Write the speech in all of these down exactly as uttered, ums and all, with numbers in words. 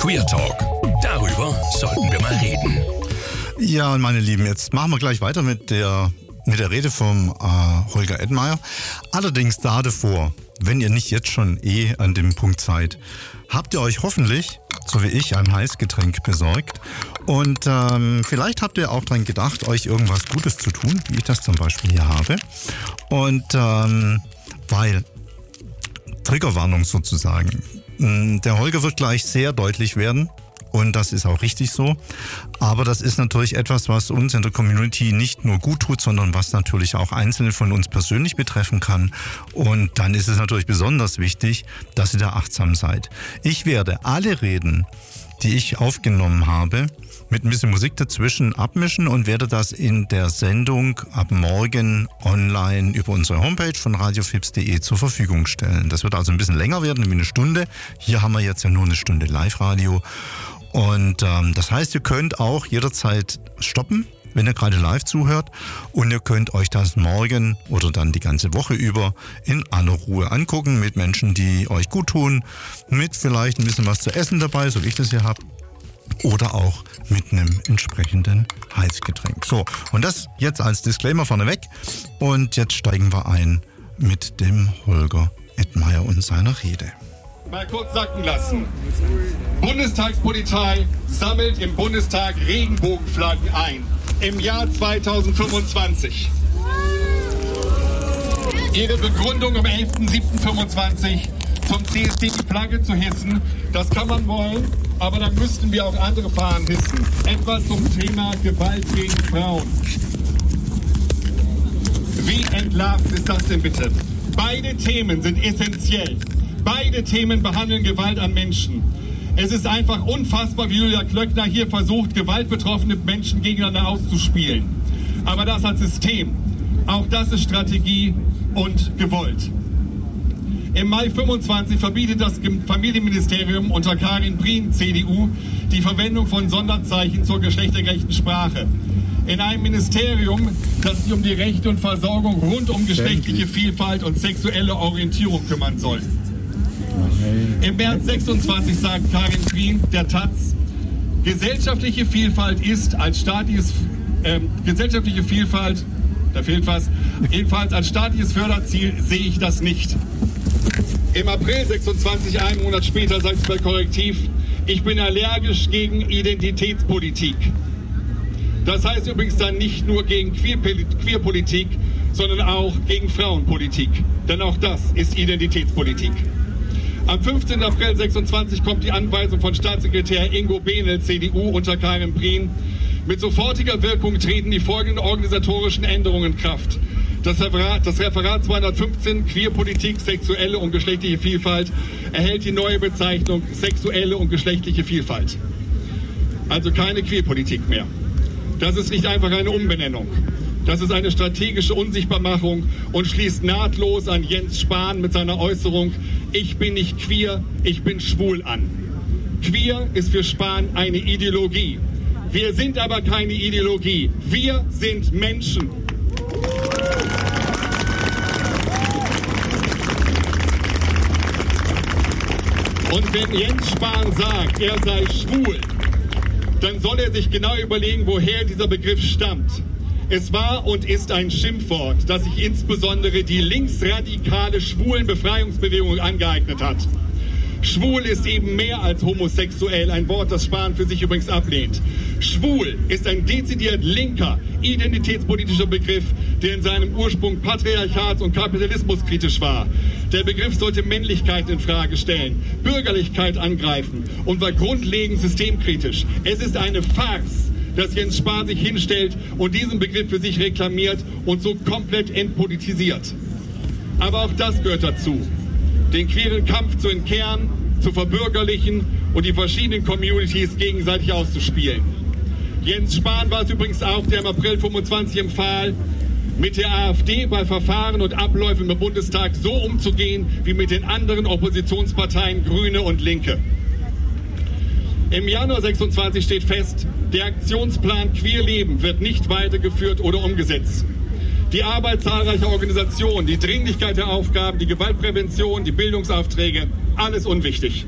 Queer Talk. Darüber sollten wir mal reden. Ja, meine Lieben, jetzt machen wir gleich weiter mit der, mit der Rede vom äh, Holger Edmeier. Allerdings da davor, wenn ihr nicht jetzt schon eh an dem Punkt seid, habt ihr euch hoffentlich, so wie ich, ein Heißgetränk besorgt. Und ähm, vielleicht habt ihr auch dran gedacht, euch irgendwas Gutes zu tun, wie ich das zum Beispiel hier habe. Und ähm, weil, Triggerwarnung sozusagen, der Holger wird gleich sehr deutlich werden. Und das ist auch richtig so. Aber das ist natürlich etwas, was uns in der Community nicht nur gut tut, sondern was natürlich auch Einzelne von uns persönlich betreffen kann. Und dann ist es natürlich besonders wichtig, dass ihr da achtsam seid. Ich werde alle Reden, die ich aufgenommen habe, mit ein bisschen Musik dazwischen abmischen und werde das in der Sendung ab morgen online über unsere Homepage von radiofips punkt de zur Verfügung stellen. Das wird also ein bisschen länger werden, wie eine Stunde. Hier haben wir jetzt ja nur eine Stunde Live-Radio. Und ähm, das heißt, ihr könnt auch jederzeit stoppen, wenn ihr gerade live zuhört. Und ihr könnt euch das morgen oder dann die ganze Woche über in aller Ruhe angucken mit Menschen, die euch gut tun, mit vielleicht ein bisschen was zu essen dabei, so wie ich das hier habe. Oder auch mit einem entsprechenden Heißgetränk. So, und das jetzt als Disclaimer vorneweg. Und jetzt steigen wir ein mit dem Holger Edmeier und seiner Rede. Mal kurz sacken lassen. Bundestagspolizei sammelt im Bundestag Regenbogenflaggen ein. Im Jahr zweitausendfünfundzwanzig. Ihre Begründung am elften siebten fünfundzwanzig zum C S D die Flagge zu hissen, das kann man wollen, aber dann müssten wir auch andere Fahnen hissen. Etwas zum Thema Gewalt gegen Frauen. Wie entlarvt ist das denn bitte? Beide Themen sind essentiell. Beide Themen behandeln Gewalt an Menschen. Es ist einfach unfassbar, wie Julia Klöckner hier versucht, gewaltbetroffene Menschen gegeneinander auszuspielen. Aber das als System. Auch das ist Strategie und gewollt. Im Mai fünfundzwanzig verbietet das Familienministerium unter Karin Prien, C D U, die Verwendung von Sonderzeichen zur geschlechtergerechten Sprache. In einem Ministerium, das sich um die Rechte und Versorgung rund um geschlechtliche Vielfalt und sexuelle Orientierung kümmern soll. Im März sechsundzwanzig sagt Karin Prien der Taz, gesellschaftliche Vielfalt ist als staatliches, äh, gesellschaftliche Vielfalt, da fehlt was, jedenfalls als staatliches Förderziel sehe ich das nicht. Im April sechsundzwanzig, einen Monat später, sagt es bei Korrektiv, ich bin allergisch gegen Identitätspolitik. Das heißt übrigens dann nicht nur gegen Queerpolitik, sondern auch gegen Frauenpolitik. Denn auch das ist Identitätspolitik. Am fünfzehnten April sechsundzwanzig kommt die Anweisung von Staatssekretär Ingo Behnel, C D U, unter Karin Prien. Mit sofortiger Wirkung treten die folgenden organisatorischen Änderungen in Kraft. Das Referat, das Referat zweihundertfünfzehn, Queerpolitik, sexuelle und geschlechtliche Vielfalt, erhält die neue Bezeichnung sexuelle und geschlechtliche Vielfalt. Also keine Queerpolitik mehr. Das ist nicht einfach eine Umbenennung. Das ist eine strategische Unsichtbarmachung und schließt nahtlos an Jens Spahn mit seiner Äußerung, ich bin nicht queer, ich bin schwul an. Queer ist für Spahn eine Ideologie. Wir sind aber keine Ideologie. Wir sind Menschen. Und wenn Jens Spahn sagt, er sei schwul, dann soll er sich genau überlegen, woher dieser Begriff stammt. Es war und ist ein Schimpfwort, das sich insbesondere die linksradikale Schwulenbefreiungsbewegung angeeignet hat. Schwul ist eben mehr als homosexuell, ein Wort, das Spahn für sich übrigens ablehnt. Schwul ist ein dezidiert linker, identitätspolitischer Begriff, der in seinem Ursprung patriarchats- und kapitalismuskritisch war. Der Begriff sollte Männlichkeit in Frage stellen, Bürgerlichkeit angreifen und war grundlegend systemkritisch. Es ist eine Farce, dass Jens Spahn sich hinstellt und diesen Begriff für sich reklamiert und so komplett entpolitisiert. Aber auch das gehört dazu. Den queeren Kampf zu entkehren, zu verbürgerlichen und die verschiedenen Communities gegenseitig auszuspielen. Jens Spahn war es übrigens auch, der im April fünfundzwanzig empfahl, mit der AfD bei Verfahren und Abläufen im Bundestag so umzugehen wie mit den anderen Oppositionsparteien Grüne und Linke. Im Januar sechsundzwanzig steht fest, der Aktionsplan Queer Leben wird nicht weitergeführt oder umgesetzt. Die Arbeit zahlreicher Organisationen, die Dringlichkeit der Aufgaben, die Gewaltprävention, die Bildungsaufträge, alles unwichtig.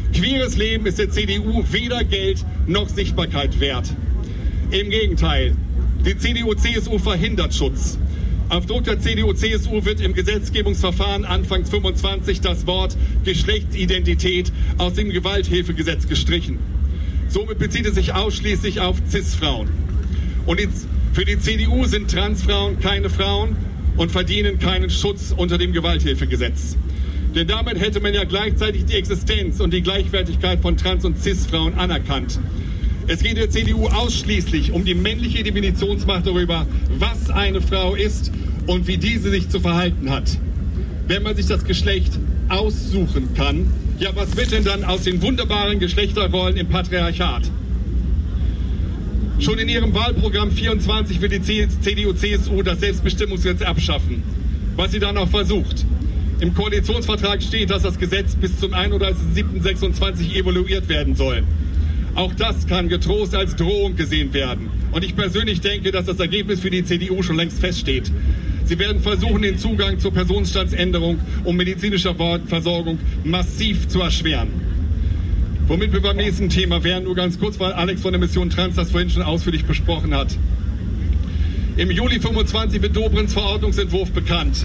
Queeres Leben ist der C D U weder Geld noch Sichtbarkeit wert. Im Gegenteil, die C D U C S U verhindert Schutz. Auf Druck der C D U C S U wird im Gesetzgebungsverfahren Anfang fünfundzwanzig das Wort Geschlechtsidentität aus dem Gewalthilfegesetz gestrichen. Somit bezieht es sich ausschließlich auf Cis-Frauen. Und für die C D U sind Transfrauen keine Frauen und verdienen keinen Schutz unter dem Gewalthilfegesetz. Denn damit hätte man ja gleichzeitig die Existenz und die Gleichwertigkeit von Trans- und Cis-Frauen anerkannt. Es geht der C D U ausschließlich um die männliche Definitionsmacht darüber, was eine Frau ist und wie diese sich zu verhalten hat. Wenn man sich das Geschlecht aussuchen kann, ja, was wird denn dann aus den wunderbaren Geschlechterrollen im Patriarchat? Schon in ihrem Wahlprogramm vierundzwanzig will die C D U C S U das Selbstbestimmungsgesetz abschaffen, was sie dann auch versucht. Im Koalitionsvertrag steht, dass das Gesetz bis zum einunddreißigsten siebten sechsundzwanzig evaluiert werden soll. Auch das kann getrost als Drohung gesehen werden. Und ich persönlich denke, dass das Ergebnis für die C D U schon längst feststeht. Sie werden versuchen, den Zugang zur Personenstandsänderung und medizinischer Versorgung massiv zu erschweren. Womit wir beim nächsten Thema wären, nur ganz kurz, weil Alex von der Mission Trans das vorhin schon ausführlich besprochen hat. Im Juli fünfundzwanzig wird Dobrins Verordnungsentwurf bekannt.